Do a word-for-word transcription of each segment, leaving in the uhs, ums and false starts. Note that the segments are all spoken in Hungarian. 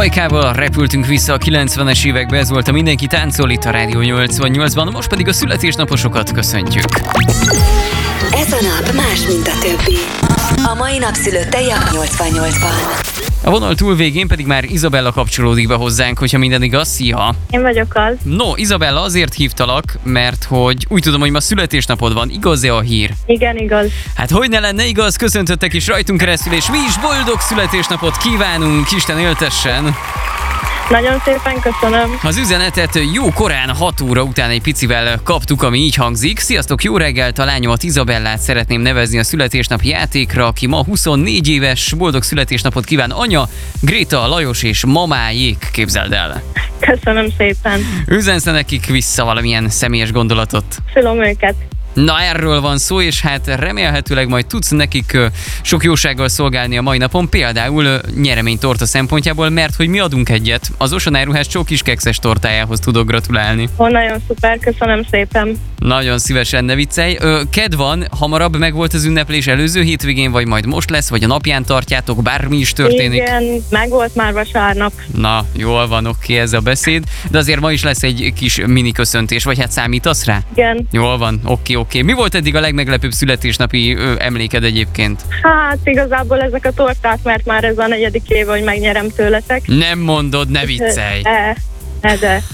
Majkával repültünk vissza a kilencvenes évekbe, ez volt a Mindenki táncol itt a Rádió nyolcvannyolcban, most pedig a születésnaposokat köszöntjük. Ez a nap más, mint a többi. A mai napszülöttei a nyolcvannyolcban. A vonal túlvégén pedig már Izabella kapcsolódik be hozzánk, hogyha minden igaz. Szia! Én vagyok az. No, Izabella, azért hívtalak, mert hogy úgy tudom, hogy ma születésnapod van. Igaz-e a hír? Igen, igaz. Hát hogy ne lenne igaz, köszöntöttek is rajtunk keresztül, és mi is boldog születésnapot kívánunk, Isten éltessen! Nagyon szépen köszönöm. Az üzenetet jó korán hat óra után egy picivel kaptuk, ami így hangzik. Sziasztok, jó reggelt, a lányomat Izabellát szeretném nevezni a születésnapi játékra, aki ma huszonnégy éves, boldog születésnapot kíván anya, Gréta, Lajos és mamájék, képzeld el. Köszönöm szépen. Üzensz nekik vissza valamilyen személyes gondolatot? Szülöm őket. Na, erről van szó, és hát remélhetőleg majd tudsz nekik sok jósággal szolgálni a mai napon, például nyereménytorta szempontjából, mert hogy mi adunk egyet. Az Oson Áruház csókis kekszes tortájához tudok gratulálni. Ó, nagyon szuper, köszönöm szépen. Nagyon szívesen, ne viccelj. Ked van, hamarabb megvolt az ünneplés előző hétvégén, vagy majd most lesz, vagy a napján tartjátok, bármi is történik? Igen, megvolt már vasárnap. Na, jól van, oké, ez a beszéd, de azért ma is lesz egy kis mini köszöntés, vagy hát számítasz rá? Igen. Jól van, oké, oké. Mi volt eddig a legmeglepőbb születésnapi ö, emléked egyébként? Hát igazából ezek a torták, mert már ez a negyedik év, hogy megnyerem tőletek. Nem mondod, ne viccelj! De, de, de.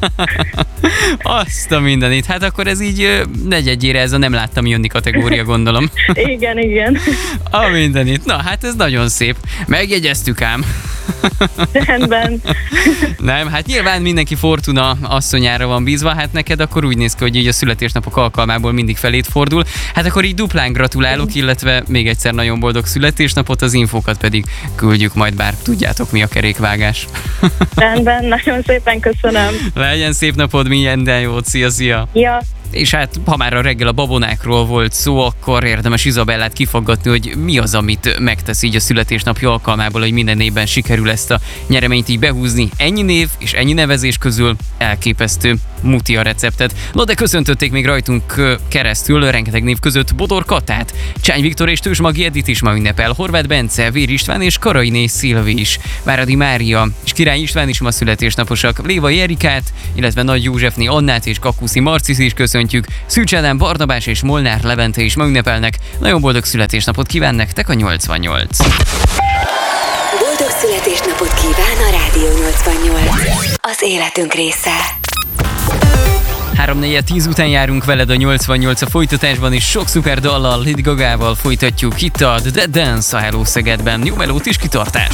Azt a mindenit. Hát akkor ez így ö, negyedjére ez a nem láttam jönni kategória, gondolom. Igen, igen. A mindenit. Na, hát ez nagyon szép. Megjegyeztük ám. Rendben. Nem, hát nyilván mindenki Fortuna asszonyára van bízva, hát neked akkor úgy néz ki, hogy így a születésnapok alkalmából mindig felét fordul. Hát akkor így duplán gratulálok, illetve még egyszer nagyon boldog születésnapot, az infókat pedig küldjük majd, bár tudjátok mi a kerékvágás. Rendben, nagyon szépen köszönöm. Legyen szép napod, minden jót, szia, szia! Ja. És hát, ha már a reggel a babonákról volt szó, akkor érdemes Izabellát kifaggatni, hogy mi az, amit megtesz így a születésnapja alkalmából, hogy minden évben sikerül ezt a nyereményt így behúzni. Ennyi név és ennyi nevezés közül elképesztő, muti a receptet. No, de köszöntötték még rajtunk keresztül rengeteg név között Bodor Katát, Csány Viktor és Tős Magi Edit is ma ünnepel, Horváth Bence, Vér István és Karainé Szilvi is, Váradi Mária és Király István is ma születésnaposak, Lévai Erikát, illetve Nagy Józsefné Annát és Kakuszi Marcis is köszöntjük, Szűcs Ádám, Barnabás és Molnár Levente is ma ünnepelnek. Nagyon boldog születésnapot kíván nektek a nyolcvannyolc. Boldog születésnapot kíván a Rádió nyolcvannyolc. Az életünk része. három negyven tíz után járunk veled a nyolcvannyolc a folytatásban, és sok szuper dallal, Lady Gagával folytatjuk itt a The Dead Dance a Hello Szegedben. Jó melót is kitartás!